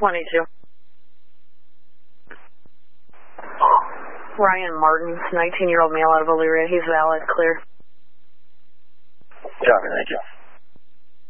182. Ryan Martin, 19-year-old male out of Elyria. He's valid, clear. Copy, thank you.